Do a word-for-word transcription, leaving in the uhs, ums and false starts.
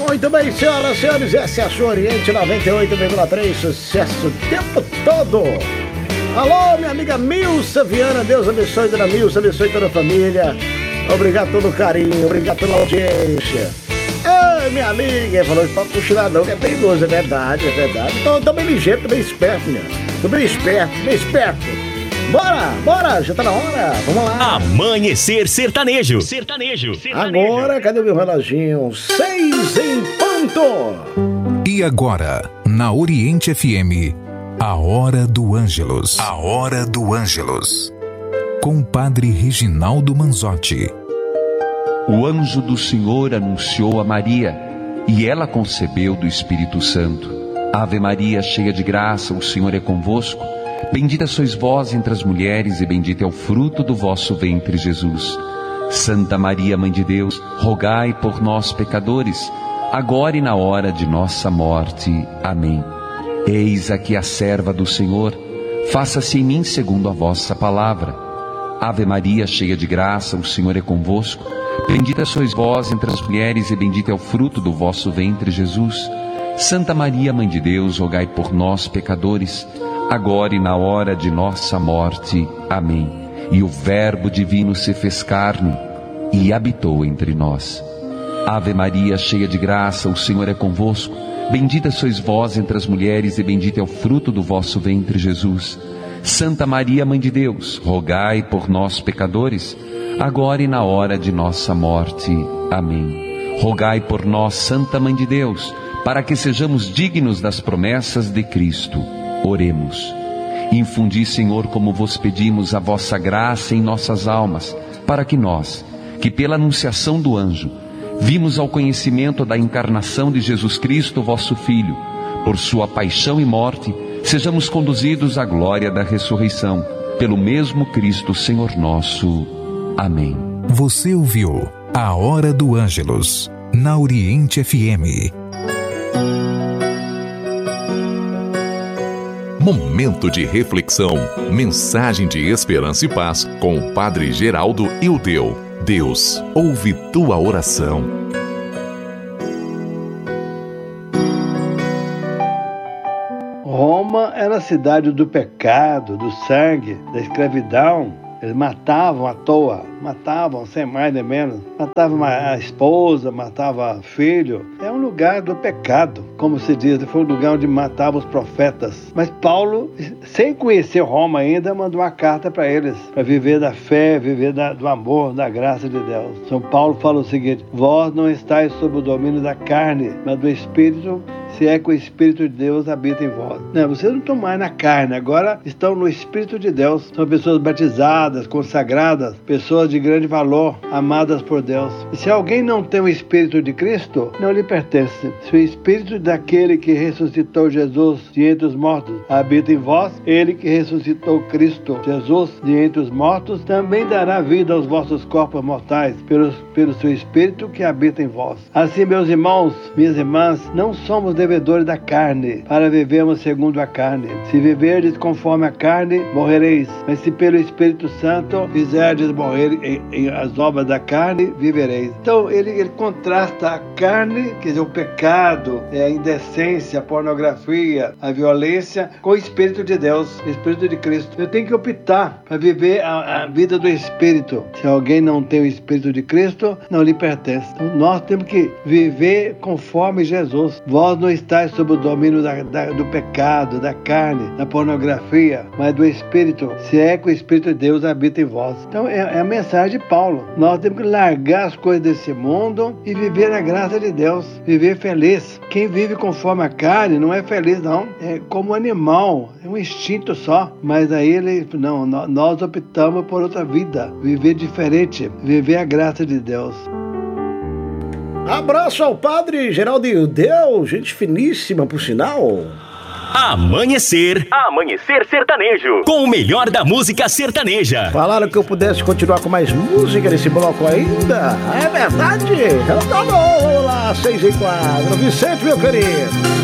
Muito bem, senhoras e senhores, essa é a sua Oriente noventa e oito vírgula três, sucesso o tempo todo. Alô, minha amiga Milsa Viana, Deus abençoe, dona Milsa, abençoe toda a família. Obrigado pelo carinho, obrigado pela audiência. Ei, minha amiga, falou que pode cochilar não, que é perigoso, é verdade, é verdade. Tô, tô bem ligeiro, tô bem esperto, minha. Tô bem esperto, bem esperto. Bora, bora, já tá na hora, vamos lá. Amanhecer Sertanejo. Sertanejo. Sertanejo. Agora, cadê o meu reloginho? Seis em ponto. E agora, na Oriente F M, a Hora do Ângelus. A Hora do Ângelus. Com o padre Reginaldo Manzotti. O anjo do Senhor anunciou a Maria, e ela concebeu do Espírito Santo. Ave Maria, cheia de graça, o Senhor é convosco. Bendita sois vós entre as mulheres, e bendito é o fruto do vosso ventre, Jesus. Santa Maria, Mãe de Deus, rogai por nós, pecadores, agora e na hora de nossa morte. Amém. Eis aqui a serva do Senhor, faça-se em mim segundo a vossa palavra. Ave Maria, cheia de graça, o Senhor é convosco. Bendita sois vós entre as mulheres, e bendito é o fruto do vosso ventre, Jesus. Santa Maria, Mãe de Deus, rogai por nós, pecadores, agora e na hora de nossa morte. Amém. E o Verbo divino se fez carne e habitou entre nós. Ave Maria, cheia de graça, o Senhor é convosco. Bendita sois vós entre as mulheres, e bendito é o fruto do vosso ventre, Jesus. Santa Maria, Mãe de Deus, rogai por nós, pecadores, agora e na hora de nossa morte. Amém. Rogai por nós, Santa Mãe de Deus, para que sejamos dignos das promessas de Cristo. Oremos. Infundi, Senhor, como vos pedimos, a vossa graça em nossas almas, para que nós, que pela anunciação do anjo, vimos ao conhecimento da encarnação de Jesus Cristo, vosso Filho, por sua paixão e morte, sejamos conduzidos à glória da ressurreição, pelo mesmo Cristo, Senhor nosso. Amém. Você ouviu a Hora do Ângelus, na Oriente F M. Momento de reflexão, mensagem de esperança e paz com o Padre Geraldo Ildeu. Deus ouve tua oração. Roma era a cidade do pecado, do sangue, da escravidão. Eles matavam à toa, matavam sem mais nem menos. Matavam a esposa, matavam filho. É um lugar do pecado, como se diz. Foi um lugar onde matavam os profetas. Mas Paulo, sem conhecer Roma ainda, mandou uma carta para eles, para viver da fé, viver da, do amor, da graça de Deus. São Paulo fala o seguinte: vós não estáis sob o domínio da carne, mas do Espírito, se é que o Espírito de Deus habita em vós. Não, vocês não estão mais na carne, agora estão no Espírito de Deus. São pessoas batizadas, consagradas, pessoas de grande valor, amadas por Deus. E se alguém não tem o Espírito de Cristo, não lhe pertence. Se o Espírito daquele que ressuscitou Jesus de entre os mortos habita em vós, ele que ressuscitou Cristo Jesus de entre os mortos também dará vida aos vossos corpos mortais, pelo, pelo seu Espírito que habita em vós. Assim, meus irmãos, minhas irmãs, não somos devedores da carne, para vivermos segundo a carne. Se viverdes conforme a carne, morrereis. Mas se pelo Espírito Santo fizerdes morrer em, em as obras da carne, vivereis. Então ele, ele contrasta a carne, quer dizer, o pecado, a indecência, a pornografia, a violência, com o Espírito de Deus, o Espírito de Cristo. Eu tenho que optar para viver a, a vida do Espírito. Se alguém não tem o Espírito de Cristo, não lhe pertence. Então nós temos que viver conforme Jesus. Vós não estáis sob o domínio da, da, do pecado, da carne, da pornografia, mas do Espírito, se é que o Espírito de Deus habita em vós. Então é, é a mensagem de Paulo. Nós temos que largar as coisas desse mundo e viver a graça de Deus, viver feliz. Quem vive conforme a carne não é feliz, não. É como um animal, é um instinto só. Mas aí ele, não, nós optamos por outra vida, viver diferente, viver a graça de Deus. Abraço ao Padre Geraldo Ildeu, gente finíssima, por sinal. Amanhecer, Amanhecer Sertanejo, com o melhor da música sertaneja. Falaram que eu pudesse continuar com mais música nesse bloco ainda. É verdade? Então tá bom, vamos lá, seis e quatro. Vicente, meu querido.